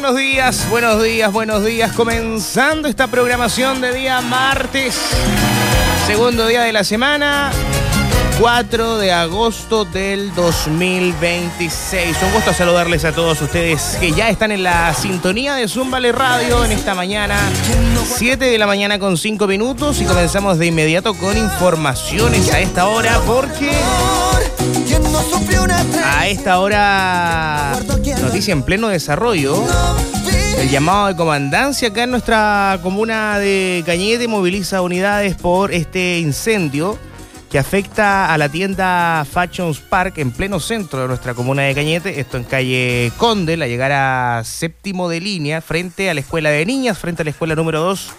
buenos días. Comenzando esta programación de día martes, segundo día de la semana, 4 de agosto del 2026. Un gusto saludarles a todos ustedes que ya están en la sintonía de Zúmbale Radio en esta mañana, 7 de la mañana con 5 minutos, y comenzamos de inmediato con informaciones a esta hora, porque a esta hora, noticia en pleno desarrollo, el llamado de comandancia acá en nuestra comuna de Cañete moviliza unidades por este incendio que afecta a la tienda Fashions Park en pleno centro de nuestra comuna de Cañete, esto en calle Conde, la llegada séptimo de línea, frente a la escuela de niñas, frente a la escuela número 2,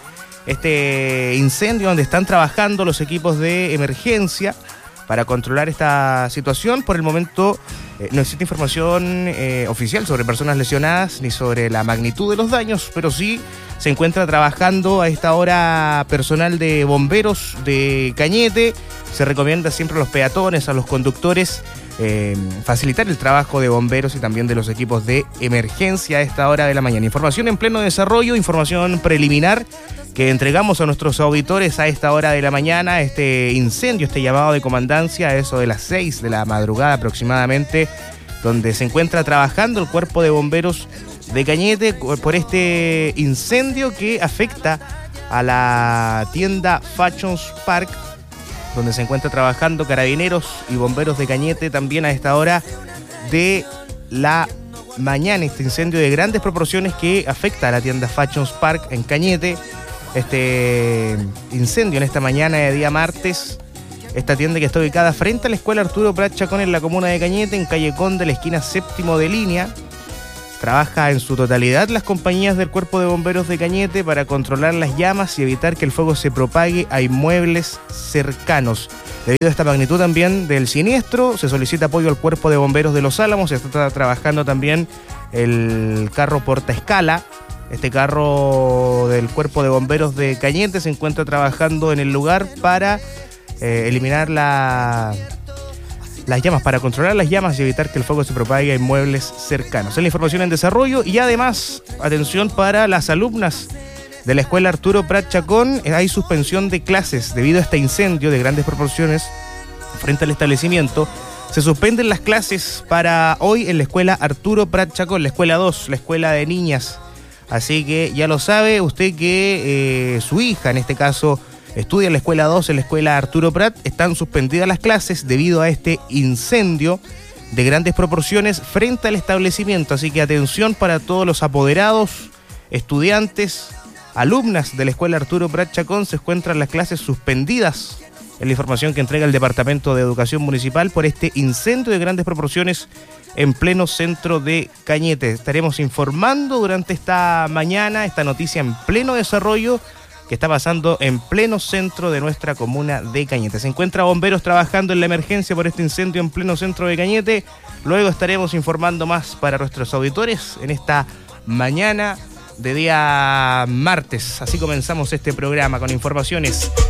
este incendio donde están trabajando los equipos de emergencia para controlar esta situación. Por el momento no existe información oficial sobre personas lesionadas ni sobre la magnitud de los daños, pero sí se encuentra trabajando a esta hora personal de bomberos de Cañete. Se recomienda siempre a los peatones, a los conductores, facilitar el trabajo de bomberos y también de los equipos de emergencia a esta hora de la mañana. Información en pleno desarrollo, información preliminar que entregamos a nuestros auditores a esta hora de la mañana. Este incendio, este llamado de comandancia, a eso de las 6 de la madrugada aproximadamente, donde se encuentra trabajando el cuerpo de bomberos de Cañete por este incendio que afecta a la tienda Fashions Park, donde se encuentra trabajando carabineros y bomberos de Cañete también a esta hora de la mañana. Este incendio de grandes proporciones que afecta a la tienda Fashions Park en Cañete. Este incendio en esta mañana de día martes, esta tienda que está ubicada frente a la escuela Arturo Prat Chacón en la comuna de Cañete, en calle Conde, la esquina séptimo de línea. Trabaja en su totalidad las compañías del Cuerpo de Bomberos de Cañete para controlar las llamas y evitar que el fuego se propague a inmuebles cercanos. Debido a esta magnitud también del siniestro, se solicita apoyo al Cuerpo de Bomberos de Los Álamos. Se está trabajando también el carro portaescala. Este carro del Cuerpo de Bomberos de Cañete se encuentra trabajando en el lugar para eliminar las llamas, para controlar las llamas y evitar que el fuego se propague a inmuebles cercanos. Es la información en desarrollo. Y además, atención para las alumnas de la escuela Arturo Prat Chacón. Hay suspensión de clases debido a este incendio de grandes proporciones frente al establecimiento. Se suspenden las clases para hoy en la escuela Arturo Prat Chacón, la escuela 2, la escuela de niñas. Así que ya lo sabe usted que su hija, en este caso, estudia en la escuela 2, en la escuela Arturo Prat. Están suspendidas las clases debido a este incendio de grandes proporciones frente al establecimiento. Así que atención para todos los apoderados, estudiantes, alumnas de la escuela Arturo Prat Chacón. Se encuentran las clases suspendidas. Es la información que entrega el Departamento de Educación Municipal por este incendio de grandes proporciones en pleno centro de Cañete. Estaremos informando durante esta mañana esta noticia en pleno desarrollo que está pasando en pleno centro de nuestra comuna de Cañete. Se encuentra bomberos trabajando en la emergencia por este incendio en pleno centro de Cañete. Luego estaremos informando más para nuestros auditores en esta mañana de día martes. Así comenzamos este programa con informaciones